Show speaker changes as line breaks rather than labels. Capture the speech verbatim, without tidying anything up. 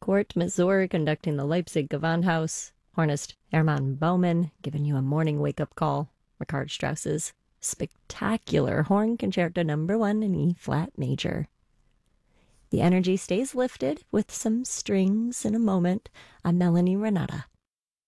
Kurt Masur conducting the Leipzig Gewandhaus. Hornist Hermann Baumann giving you a morning wake-up call. Richard Strauss's spectacular Horn Concerto Number One in E-flat major. The energy stays lifted with some strings in a moment. I'm Melanie Renata.